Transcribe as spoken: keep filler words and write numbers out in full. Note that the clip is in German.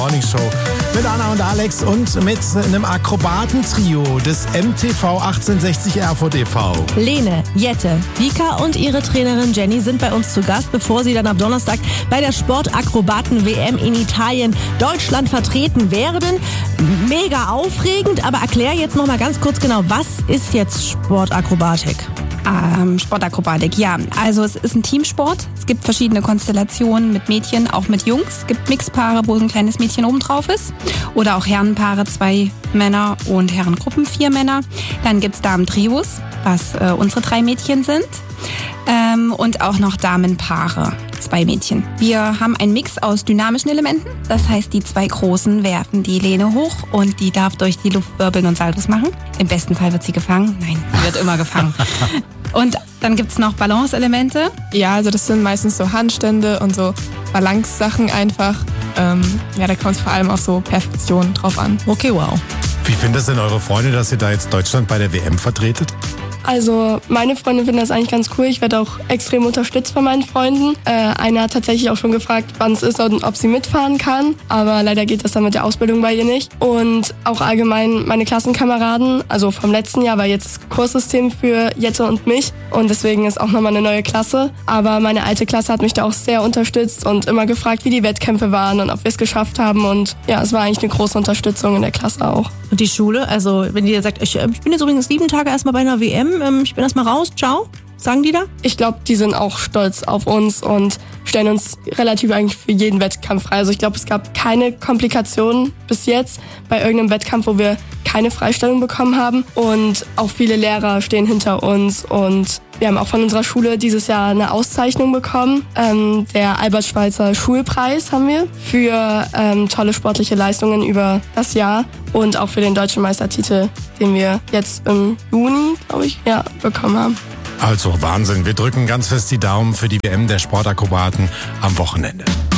Morning Show mit Anna und Alex und mit einem Akrobatentrio des M T V achtzehnhundertsechzig Erfurt e V. Lene, Jette, Vika und ihre Trainerin Jenny sind bei uns zu Gast, bevor sie dann am Donnerstag bei der Sportakrobaten-W M in Italien Deutschland vertreten werden. Mega aufregend, aber erklär jetzt noch mal ganz kurz genau, was ist jetzt Sportakrobatik? Ähm, Sportakrobatik, ja. Also es ist ein Teamsport. Es gibt verschiedene Konstellationen mit Mädchen, auch mit Jungs. Es gibt Mixpaare, wo ein kleines Mädchen oben drauf ist. Oder auch Herrenpaare, zwei Männer und Herrengruppen, vier Männer. Dann gibt es Damen-Trios, was äh, unsere drei Mädchen sind. Ähm, und auch noch Damenpaare, zwei Mädchen. Wir haben einen Mix aus dynamischen Elementen. Das heißt, die zwei Großen werfen die Lene hoch und die darf durch die Luft wirbeln und Saltos machen. Im besten Fall wird sie gefangen. Nein, sie wird immer gefangen. Und dann gibt's noch Balance-Elemente. Ja, also das sind meistens so Handstände und so Balance-Sachen einfach. Ähm, ja, da kommt es vor allem auf so Perfektion drauf an. Okay, wow. Wie finden das denn eure Freunde, dass ihr da jetzt Deutschland bei der W M vertretet? Also meine Freunde finden das eigentlich ganz cool. Ich werde auch extrem unterstützt von meinen Freunden. Äh, eine hat tatsächlich auch schon gefragt, wann es ist und ob sie mitfahren kann. Aber leider geht das dann mit der Ausbildung bei ihr nicht. Und auch allgemein meine Klassenkameraden, also vom letzten Jahr war jetzt Kurssystem für Jette und mich. Und deswegen ist auch nochmal eine neue Klasse. Aber meine alte Klasse hat mich da auch sehr unterstützt und immer gefragt, wie die Wettkämpfe waren und ob wir es geschafft haben. Und ja, es war eigentlich eine große Unterstützung in der Klasse auch. Und die Schule, also wenn die sagt, ich, ich bin jetzt übrigens sieben Tage erstmal bei einer W M, ich bin erstmal raus, ciao, sagen die da? Ich glaube, die sind auch stolz auf uns und stellen uns relativ eigentlich für jeden Wettkampf frei. Also ich glaube, es gab keine Komplikationen bis jetzt bei irgendeinem Wettkampf, wo wir keine Freistellung bekommen haben. Und auch viele Lehrer stehen hinter uns und wir haben auch von unserer Schule dieses Jahr eine Auszeichnung bekommen. Ähm, der Albert-Schweitzer Schulpreis haben wir für ähm, tolle sportliche Leistungen über das Jahr und auch für den deutschen Meistertitel, den wir jetzt im Juni, glaube ich, ja, bekommen haben. Also Wahnsinn, wir drücken ganz fest die Daumen für die W M der Sportakrobaten am Wochenende.